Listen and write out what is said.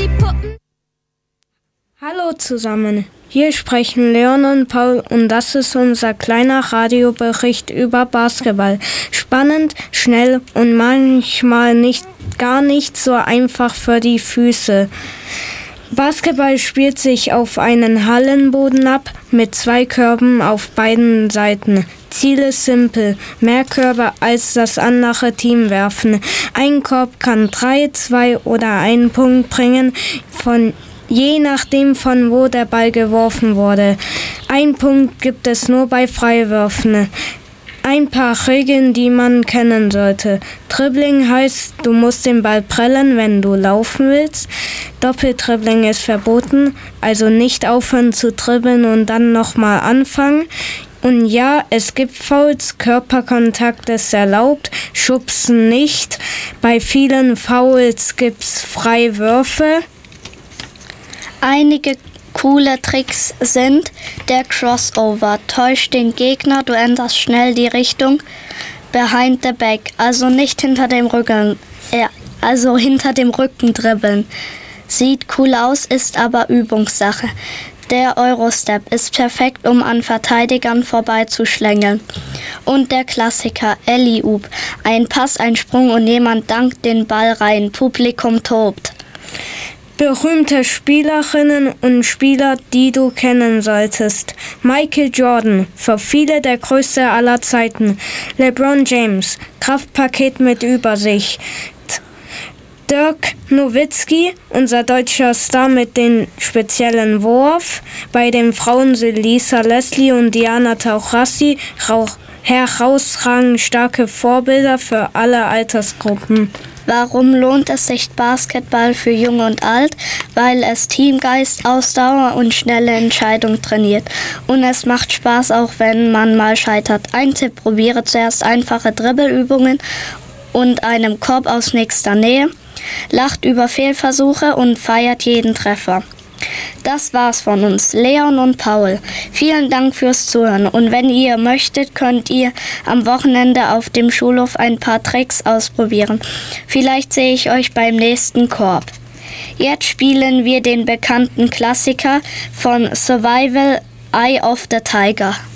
Hallo zusammen, hier sprechen Leon und Paul und das ist unser kleiner Radiobericht über Basketball. Spannend, schnell und manchmal gar nicht so einfach für die Füße. Basketball spielt sich auf einen Hallenboden ab mit 2 Körben auf beiden Seiten. Ziel ist simpel, mehr Körbe als das andere Team werfen. Ein Korb kann 3, 2 oder 1 Punkt bringen, je nachdem von wo der Ball geworfen wurde. 1 Punkt gibt es nur bei Freiwürfen. Ein paar Regeln, die man kennen sollte. Dribbling heißt, du musst den Ball prellen, wenn du laufen willst. Doppeldribbling ist verboten, also nicht aufhören zu dribbeln und dann nochmal anfangen. Und ja, es gibt Fouls, Körperkontakt ist erlaubt, Schubsen nicht. Bei vielen Fouls gibt's Freiwürfe. Einige coole Tricks sind der Crossover. Täuscht den Gegner, du änderst schnell die Richtung. Behind the back, also nicht hinter dem Rücken, hinter dem Rücken dribbeln. Sieht cool aus, ist aber Übungssache. Der Eurostep ist perfekt, um an Verteidigern vorbeizuschlängeln. Und der Klassiker, Alley-Oop. Ein Pass, ein Sprung und jemand dankt den Ball rein. Publikum tobt. Berühmte Spielerinnen und Spieler, die du kennen solltest. Michael Jordan, für viele der größte aller Zeiten. LeBron James, Kraftpaket mit Übersicht. Dirk Nowitzki, unser deutscher Star mit dem speziellen Wurf. Bei den Frauen sind Lisa Leslie und Diana Taurasi herausragend starke Vorbilder für alle Altersgruppen. Warum lohnt es sich Basketball für Jung und Alt? Weil es Teamgeist, Ausdauer und schnelle Entscheidung trainiert. Und es macht Spaß, auch wenn man mal scheitert. Ein Tipp, probiere zuerst einfache Dribbelübungen und einem Korb aus nächster Nähe. Lacht über Fehlversuche und feiert jeden Treffer. Das war's von uns, Leon und Paul. Vielen Dank fürs Zuhören und wenn ihr möchtet, könnt ihr am Wochenende auf dem Schulhof ein paar Tricks ausprobieren. Vielleicht sehe ich euch beim nächsten Korb. Jetzt spielen wir den bekannten Klassiker von Survival, Eye of the Tiger.